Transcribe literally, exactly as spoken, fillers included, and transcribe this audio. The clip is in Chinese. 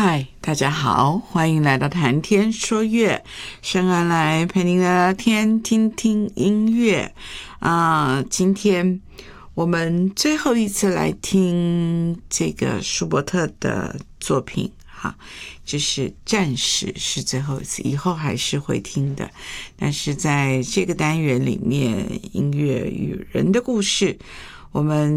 嗨，大家好，欢迎来到谈天说乐，深安来陪您聊聊天，听听音乐啊、呃。今天我们最后一次来听这个舒伯特的作品，哈，就是战士是最后一次，以后还是会听的。但是在这个单元里面，音乐与人的故事，我们